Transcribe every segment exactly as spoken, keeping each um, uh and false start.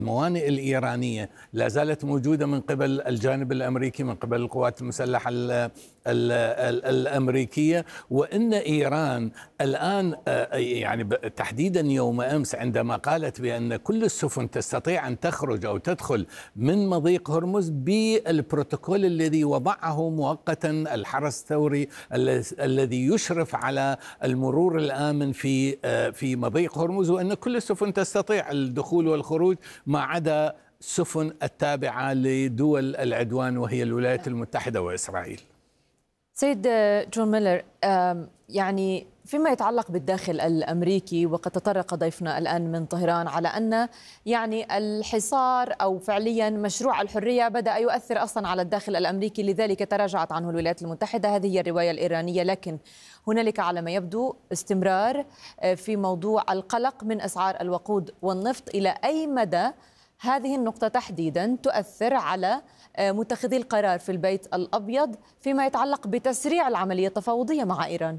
الموانئ الإيرانية لا زالت موجودة من قبل الجانب الأمريكي، من قبل القوات المسلحة ال ال ال الأمريكية، وإن إيران الآن يعني تحديدا يوم أمس عندما قالت بأن كل السفن تستطيع أن تخرج أو تدخل من مضيق هرمز بالبروتوكول الذي وضعه مؤقتا الحرس الثوري الذي يشرف على المرور الآمن في في مضيق هرمز، وأن كل السفن تستطيع الدخول والخروج ما عدا السفن التابعة لدول العدوان وهي الولايات المتحدة وإسرائيل. سيد جون ميلر، يعني فيما يتعلق بالداخل الأمريكي، وقد تطرق ضيفنا الآن من طهران على أن يعني الحصار أو فعليا مشروع الحرية بدأ يؤثر أصلا على الداخل الأمريكي، لذلك تراجعت عنه الولايات المتحدة. هذه هي الرواية الإيرانية، لكن هنالك على ما يبدو استمرار في موضوع القلق من أسعار الوقود والنفط. إلى أي مدى هذه النقطة تحديدا تؤثر على متخذي القرار في البيت الأبيض فيما يتعلق بتسريع العملية التفاوضية مع إيران؟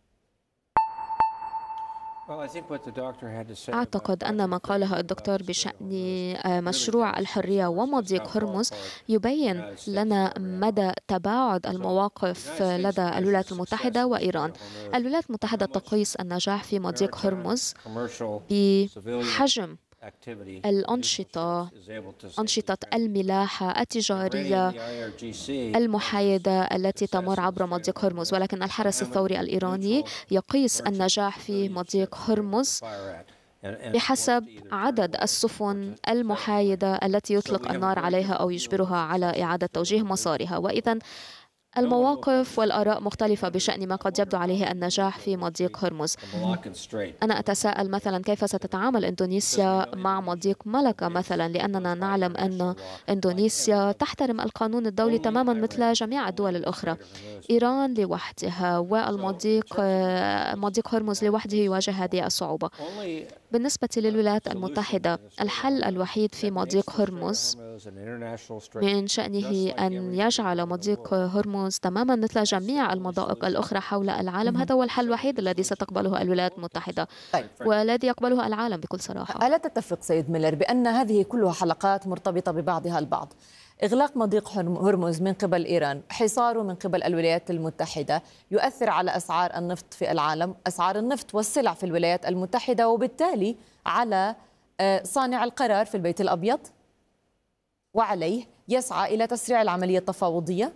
أعتقد أن ما قاله الدكتور بشأن مشروع الحرية ومضيق هرمز يبين لنا مدى تباعد المواقف لدى الولايات المتحدة وإيران. الولايات المتحدة تقيس النجاح في مضيق هرمز بحجم الأنشطة، أنشطة الملاحة التجارية المحايدة التي تمر عبر مضيق هرمز، ولكن الحرس الثوري الإيراني يقيس النجاح في مضيق هرمز بحسب عدد السفن المحايدة التي يطلق النار عليها أو يجبرها على إعادة توجيه مسارها. وإذن المواقف والآراء مختلفة بشأن ما قد يبدو عليه النجاح في مضيق هرمز. أنا أتساءل مثلا كيف ستتعامل إندونيسيا مع مضيق ملكة مثلا، لأننا نعلم أن إندونيسيا تحترم القانون الدولي تماما مثل جميع الدول الأخرى. إيران لوحدها والمضيق مضيق هرمز لوحده يواجه هذه الصعوبة. بالنسبة للولايات المتحدة، الحل الوحيد في مضيق هرمز من شأنه أن يجعل مضيق هرمز تماما مثل جميع المضائق الأخرى حول العالم. هذا هو الحل الوحيد الذي ستقبله الولايات المتحدة والذي يقبله العالم بكل صراحة. ألا تتفق سيد ميلر بأن هذه كلها حلقات مرتبطة ببعضها البعض؟ إغلاق مضيق هرمز من قبل إيران، حصاره من قبل الولايات المتحدة، يؤثر على أسعار النفط في العالم، أسعار النفط والسلع في الولايات المتحدة، وبالتالي على صانع القرار في البيت الأبيض وعليه يسعى إلى تسريع العملية التفاوضية.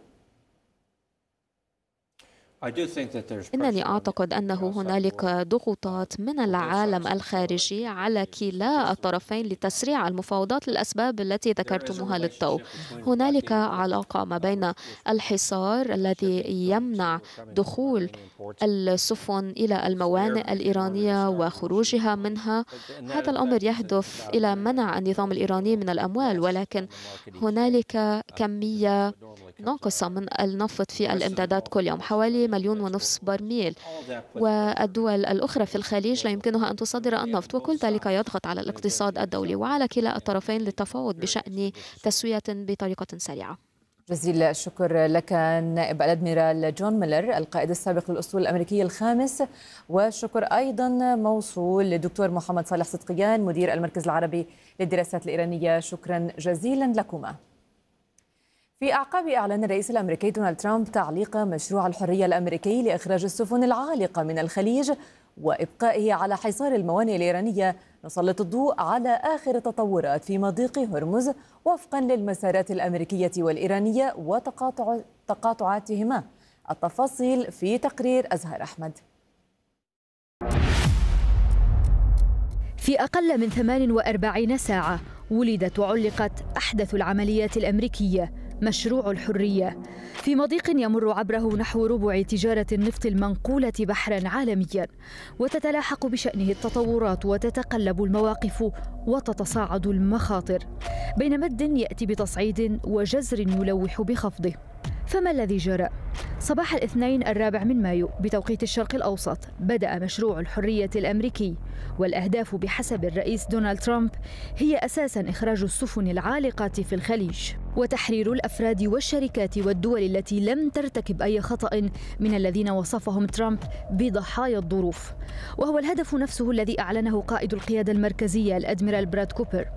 إنني أعتقد أنه هنالك ضغوطات من العالم الخارجي على كلا الطرفين لتسريع المفاوضات للأسباب التي ذكرتموها للتو. هنالك علاقة ما بين الحصار الذي يمنع دخول السفن إلى الموانئ الإيرانية وخروجها منها. هذا الأمر يهدف إلى منع النظام الإيراني من الأموال، ولكن هنالك كمية ناقصة من النفط في الإمدادات كل يوم، حوالي مليون ونصف برميل، والدول الأخرى في الخليج لا يمكنها أن تصدر النفط، وكل ذلك يضغط على الاقتصاد الدولي وعلى كلا الطرفين للتفاوض بشأن تسوية بطريقة سريعة. جزيل الشكر لك نائب الأدميرال جون ميلر القائد السابق للأسطول الأمريكي الخامس، والشكر أيضا موصول للدكتور محمد صالح صدقيان مدير المركز العربي للدراسات الإيرانية. شكرا جزيلا لكما. في أعقاب إعلان الرئيس الأمريكي دونالد ترامب تعليق مشروع الحرية الأمريكي لإخراج السفن العالقة من الخليج وإبقائه على حصار الموانئ الإيرانية، نسلط الضوء على آخر التطورات في مضيق هرمز وفقا للمسارات الأمريكية والإيرانية وتقاطع تقاطعاتهما. التفاصيل في تقرير أزهر أحمد. في أقل من ثمان وأربعين ساعة ولدت وعلقت أحدث العمليات الأمريكية، مشروع الحرية، في مضيق يمر عبره نحو ربع تجارة النفط المنقولة بحرا عالميا، وتتلاحق بشأنه التطورات وتتقلب المواقف وتتصاعد المخاطر، بين مد يأتي بتصعيد وجزر يلوح بخفضه. فما الذي جرى؟ صباح الاثنين الرابع من مايو بتوقيت الشرق الأوسط بدأ مشروع الحرية الأمريكي، والأهداف بحسب الرئيس دونالد ترامب هي أساساً إخراج السفن العالقة في الخليج وتحرير الأفراد والشركات والدول التي لم ترتكب أي خطأ من الذين وصفهم ترامب بضحايا الظروف، وهو الهدف نفسه الذي أعلنه قائد القيادة المركزية الأدميرال براد كوبر.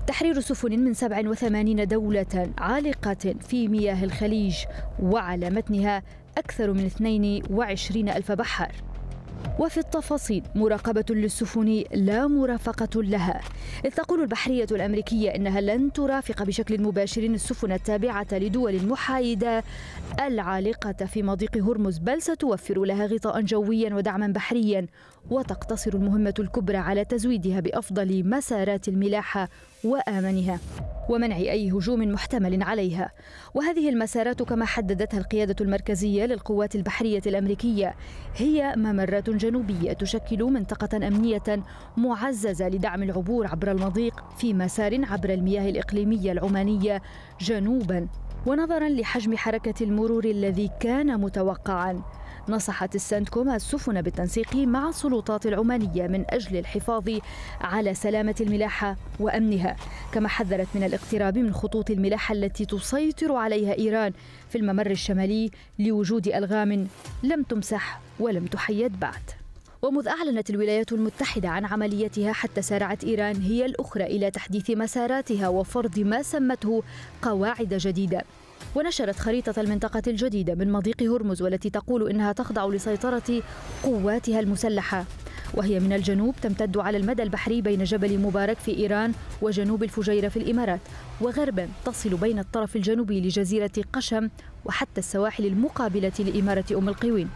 تحرير سفن من سبع وثمانين دولة عالقة في مياه الخليج وعلى متنها أكثر من اثنين وعشرين ألف بحار. وفي التفاصيل مراقبة للسفن لا مرافقة لها، إذ تقول البحرية الأمريكية إنها لن ترافق بشكل مباشر السفن التابعة لدول محايدة العالقة في مضيق هرمز، بل ستوفر لها غطاء جويا ودعما بحريا، وتقتصر المهمة الكبرى على تزويدها بأفضل مسارات الملاحة وآمنها ومنع أي هجوم محتمل عليها. وهذه المسارات كما حددتها القيادة المركزية للقوات البحرية الأمريكية هي ممرات جنوبية تشكل منطقة أمنية معززة لدعم العبور عبر المضيق في مسار عبر المياه الإقليمية العمانية جنوبا. ونظرا لحجم حركة المرور الذي كان متوقعا، نصحت السنتكوم السفن بالتنسيق مع السلطات العمانية من أجل الحفاظ على سلامة الملاحة وأمنها، كما حذرت من الاقتراب من خطوط الملاحة التي تسيطر عليها إيران في الممر الشمالي لوجود ألغام لم تمسح ولم تحيد بعد. ومذ أعلنت الولايات المتحدة عن عمليتها حتى سارعت إيران هي الأخرى إلى تحديث مساراتها وفرض ما سمته قواعد جديدة. ونشرت خريطة المنطقة الجديدة من مضيق هرمز، والتي تقول إنها تخضع لسيطرة قواتها المسلحة، وهي من الجنوب تمتد على المدى البحري بين جبل مبارك في إيران وجنوب الفجيرة في الإمارات، وغربا تصل بين الطرف الجنوبي لجزيرة قشم وحتى السواحل المقابلة لإمارة أم القوين.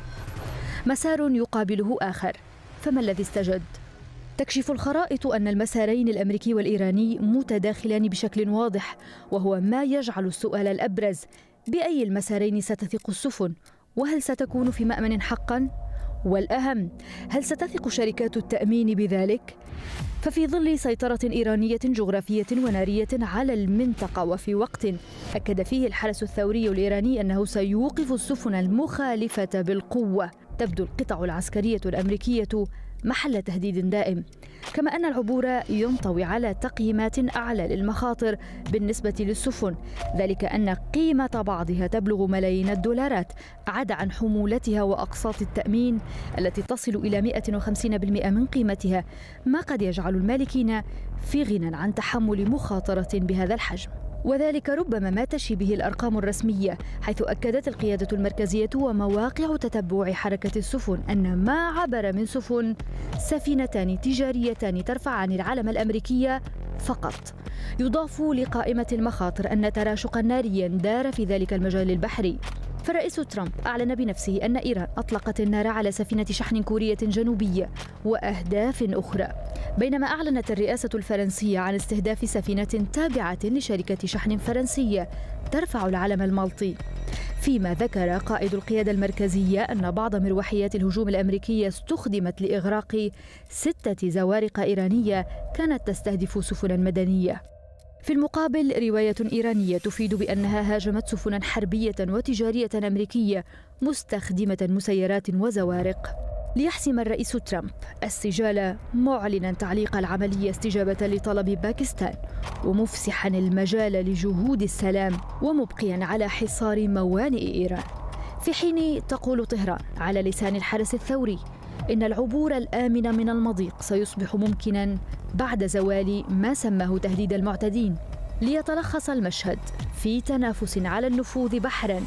مسار يقابله آخر، فما الذي استجد؟ تكشف الخرائط أن المسارين الأمريكي والإيراني متداخلان بشكل واضح، وهو ما يجعل السؤال الأبرز: بأي المسارين ستثق السفن؟ وهل ستكون في مأمن حقا؟ والأهم، هل ستثق شركات التأمين بذلك؟ ففي ظل سيطرة إيرانية جغرافية ونارية على المنطقة، وفي وقت أكد فيه الحرس الثوري الإيراني أنه سيوقف السفن المخالفة بالقوة، تبدو القطع العسكرية الأمريكية محل تهديد دائم، كما أن العبور ينطوي على تقييمات أعلى للمخاطر بالنسبة للسفن، ذلك أن قيمة بعضها تبلغ ملايين الدولارات، عدا عن حمولتها وأقساط التأمين التي تصل إلى مئة وخمسين بالمئة من قيمتها، ما قد يجعل المالكين في غنى عن تحمل مخاطرة بهذا الحجم. وذلك ربما ما تشي به الأرقام الرسمية، حيث أكدت القيادة المركزية ومواقع تتبع حركة السفن أن ما عبر من سفن سفينتان تجاريتان ترفعان العلم الأمريكي فقط. يضاف لقائمة المخاطر أن تراشقا ناريا دار في ذلك المجال البحري، فالرئيس ترامب أعلن بنفسه أن إيران أطلقت النار على سفينة شحن كورية جنوبية وأهداف أخرى، بينما أعلنت الرئاسة الفرنسية عن استهداف سفينة تابعة لشركة شحن فرنسية ترفع العلم المالطي. فيما ذكر قائد القيادة المركزية أن بعض مروحيات الهجوم الأمريكية استخدمت لإغراق ستة زوارق إيرانية كانت تستهدف سفنا مدنية. في المقابل، رواية إيرانية تفيد بأنها هاجمت سفنا حربية وتجارية أمريكية مستخدمة مسيرات وزوارق. ليحسم الرئيس ترامب السجال، معلنا تعليق العملية استجابة لطلب باكستان، ومفسحا المجال لجهود السلام، ومبقيا على حصار موانئ إيران. في حين تقول طهران على لسان الحرس الثوري إن العبور الآمن من المضيق سيصبح ممكنا بعد زوال ما سماه تهديد المعتدين، ليتلخص المشهد في تنافس على النفوذ بحرا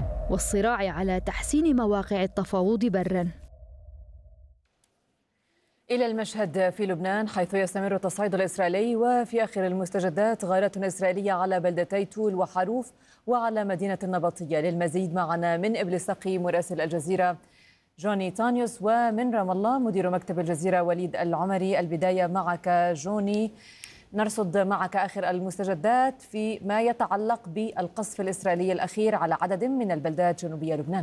والصراع على تحسين مواقع التفاوض برا. إلى المشهد في لبنان، حيث يستمر التصعيد الإسرائيلي، وفي آخر المستجدات غارات إسرائيلية على بلدتي تول وحروف وعلى مدينة النبطية. للمزيد معنا من إبليسقي مراسل الجزيرة جوني تانيوس، ومن رام الله مدير مكتب الجزيرة وليد العمري. البداية معك جوني، نرصد معك آخر المستجدات فيما يتعلق بالقصف الإسرائيلي الأخير على عدد من البلدات جنوبية لبنان.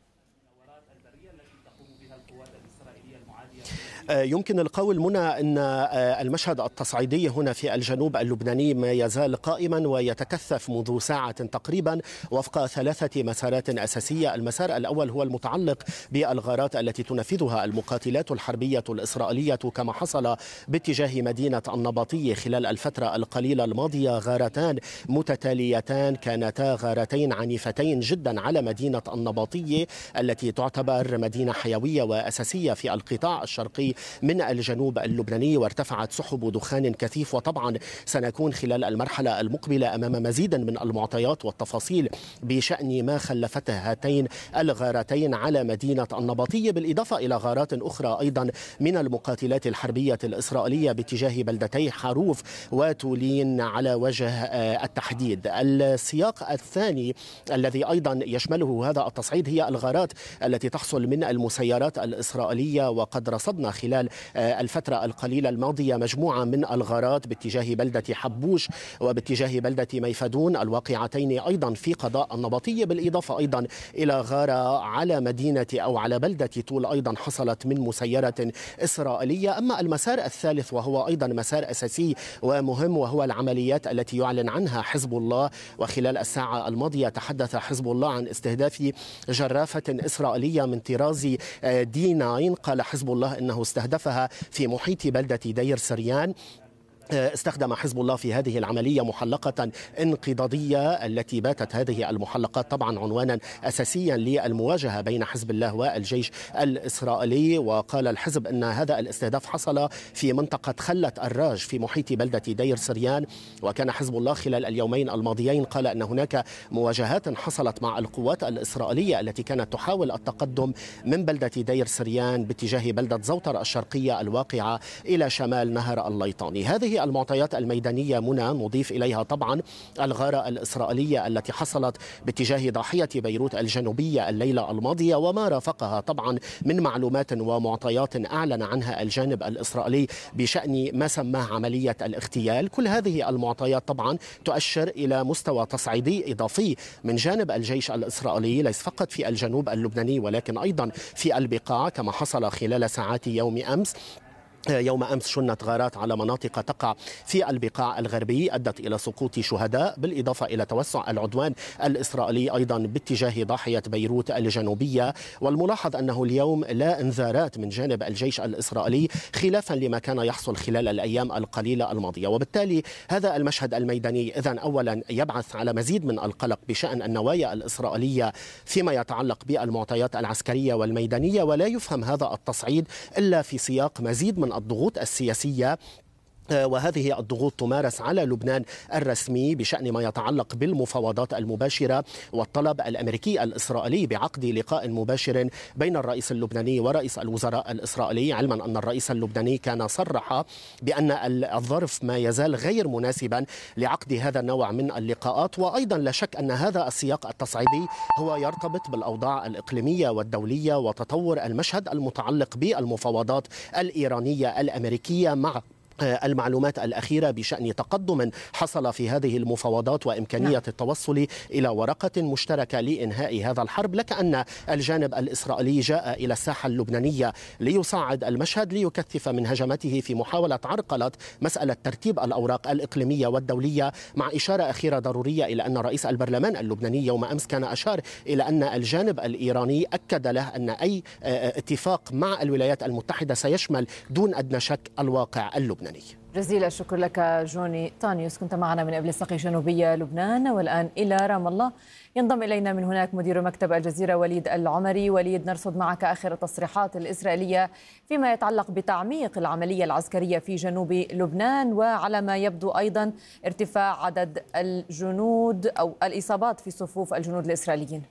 يمكن القول منى أن المشهد التصعيدي هنا في الجنوب اللبناني ما يزال قائما ويتكثف منذ ساعة تقريبا وفق ثلاثة مسارات أساسية. المسار الأول هو المتعلق بالغارات التي تنفذها المقاتلات الحربية الإسرائيلية كما حصل باتجاه مدينة النبطية خلال الفترة القليلة الماضية. غارتان متتاليتان كانتا غارتين عنيفتين جدا على مدينة النبطية التي تعتبر مدينة حيوية وأساسية في القطاع الشرقي من الجنوب اللبناني وارتفعت سحب دخان كثيف. وطبعا سنكون خلال المرحلة المقبلة أمام مزيد من المعطيات والتفاصيل بشأن ما خلفته هاتين الغارتين على مدينة النبطية، بالإضافة إلى غارات أخرى أيضا من المقاتلات الحربية الإسرائيلية باتجاه بلدتي حروف وتولين على وجه التحديد. السياق الثاني الذي أيضا يشمله هذا التصعيد هي الغارات التي تحصل من المسيرات الإسرائيلية، وقد رصدنا خلال الفترة القليلة الماضية مجموعة من الغارات باتجاه بلدة حبوش وباتجاه بلدة ميفدون الواقعتين أيضا في قضاء النبطية، بالإضافة أيضا إلى غارة على مدينة أو على بلدة طول أيضا حصلت من مسيرة إسرائيلية. أما المسار الثالث وهو أيضا مسار أساسي ومهم وهو العمليات التي يعلن عنها حزب الله، وخلال الساعة الماضية تحدث حزب الله عن استهداف جرافة إسرائيلية من طراز دي تسعة. قال حزب الله أنه استهدفها في محيط بلدة دير سريان. استخدم حزب الله في هذه العملية محلقة انقضاضية التي باتت هذه المحلقات طبعا عنوانا أساسيا للمواجهة بين حزب الله والجيش الإسرائيلي. وقال الحزب أن هذا الاستهداف حصل في منطقة خلة الراج في محيط بلدة دير سريان. وكان حزب الله خلال اليومين الماضيين قال أن هناك مواجهات حصلت مع القوات الإسرائيلية التي كانت تحاول التقدم من بلدة دير سريان باتجاه بلدة زوطر الشرقية الواقعة إلى شمال نهر الليطاني. هذه المعطيات الميدانية منى نضيف إليها طبعا الغارة الإسرائيلية التي حصلت باتجاه ضاحية بيروت الجنوبية الليلة الماضية وما رافقها طبعا من معلومات ومعطيات أعلن عنها الجانب الإسرائيلي بشأن ما سماه عملية الاغتيال. كل هذه المعطيات طبعا تؤشر إلى مستوى تصعيدي إضافي من جانب الجيش الإسرائيلي ليس فقط في الجنوب اللبناني ولكن أيضا في البقاع كما حصل خلال ساعات يوم أمس. يوم أمس شنت غارات على مناطق تقع في البقاع الغربي أدت إلى سقوط شهداء، بالإضافة إلى توسع العدوان الإسرائيلي أيضا باتجاه ضاحية بيروت الجنوبية. والملاحظ أنه اليوم لا انذارات من جانب الجيش الإسرائيلي خلافا لما كان يحصل خلال الأيام القليلة الماضية. وبالتالي هذا المشهد الميداني إذن أولا يبعث على مزيد من القلق بشأن النوايا الإسرائيلية فيما يتعلق بالمعطيات العسكرية والميدانية، ولا يفهم هذا التصعيد إلا في سياق مزيد من الضغوط السياسية، وهذه الضغوط تمارس على لبنان الرسمي بشأن ما يتعلق بالمفاوضات المباشرة والطلب الأمريكي الإسرائيلي بعقد لقاء مباشر بين الرئيس اللبناني ورئيس الوزراء الإسرائيلي، علما أن الرئيس اللبناني كان صرح بأن الظرف ما يزال غير مناسبا لعقد هذا النوع من اللقاءات. وأيضا لا شك أن هذا السياق التصعيدي هو يرتبط بالأوضاع الإقليمية والدولية وتطور المشهد المتعلق بالمفاوضات الإيرانية الأمريكية مع المعلومات الأخيرة بشأن تقدم حصل في هذه المفاوضات وإمكانية نعم. التوصل إلى ورقة مشتركة لإنهاء هذا الحرب. لك أن الجانب الإسرائيلي جاء إلى الساحة اللبنانية ليصعد المشهد ليكثف من هجمته في محاولة عرقلة مسألة ترتيب الأوراق الإقليمية والدولية، مع إشارة أخيرة ضرورية إلى أن رئيس البرلمان اللبناني يوم أمس كان أشار إلى أن الجانب الإيراني أكد له أن أي اتفاق مع الولايات المتحدة سيشمل دون أدنى شك الواقع اللبناني. جزيل الشكر لك جوني طانيوس، كنت معنا من إبليساقي جنوبية لبنان. والآن إلى رام الله ينضم إلينا من هناك مدير مكتب الجزيرة وليد العمري. وليد، نرصد معك آخر التصريحات الإسرائيلية فيما يتعلق بتعميق العملية العسكرية في جنوب لبنان، وعلى ما يبدو أيضا ارتفاع عدد الجنود أو الإصابات في صفوف الجنود الإسرائيليين.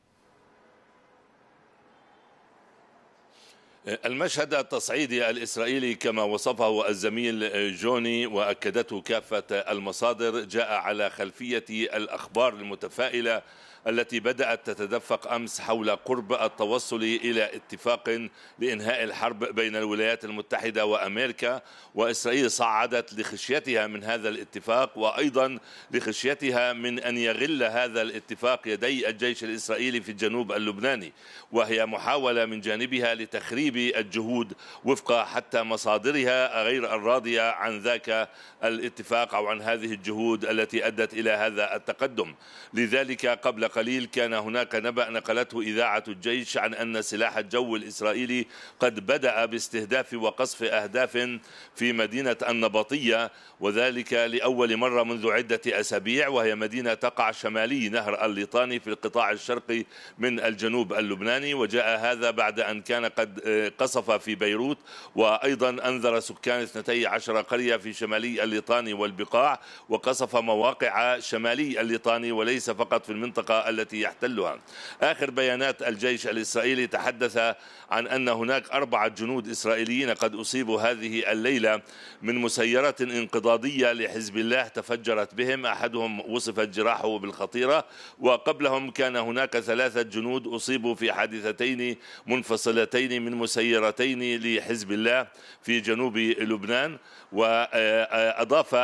المشهد التصعيدي الإسرائيلي كما وصفه الزميل جوني وأكدته كافة المصادر جاء على خلفية الأخبار المتفائلة التي بدأت تتدفق أمس حول قرب التوصل إلى اتفاق لإنهاء الحرب بين الولايات المتحدة وأمريكا. وإسرائيل صعدت لخشيتها من هذا الاتفاق وأيضا لخشيتها من أن يغل هذا الاتفاق يدي الجيش الإسرائيلي في الجنوب اللبناني، وهي محاولة من جانبها لتخريب الجهود وفق حتى مصادرها غير الراضية عن ذاك الاتفاق أو عن هذه الجهود التي أدت إلى هذا التقدم. لذلك قبل قليل كان هناك نبأ نقلته إذاعة الجيش عن أن سلاح الجو الإسرائيلي قد بدأ باستهداف وقصف أهداف في مدينة النبطية، وذلك لأول مرة منذ عدة أسابيع، وهي مدينة تقع شمالي نهر الليطاني في القطاع الشرقي من الجنوب اللبناني. وجاء هذا بعد أن كان قد قصف في بيروت، وأيضا أنذر سكان اثنتي عشر قرية في شمالي الليطاني والبقاع، وقصف مواقع شمالي الليطاني وليس فقط في المنطقة التي يحتلها. آخر بيانات الجيش الإسرائيلي تحدث عن أن هناك أربعة جنود إسرائيليين قد أصيبوا هذه الليلة من مسيرة انقضاضية لحزب الله تفجرت بهم، أحدهم وصفت جراحه بالخطيرة، وقبلهم كان هناك ثلاثة جنود أصيبوا في حادثتين منفصلتين من مسيرتين لحزب الله في جنوب لبنان. وأضاف